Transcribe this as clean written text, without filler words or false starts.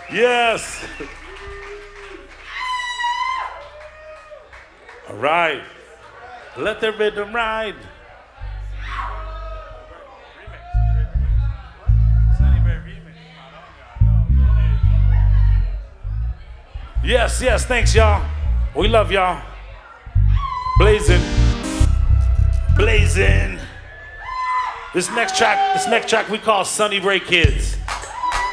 Yes. All right. Let the rhythm ride. Yes, yes, thanks, y'all. We love y'all. Blazing. Blazing. This next track we call Sunny Ray Kids.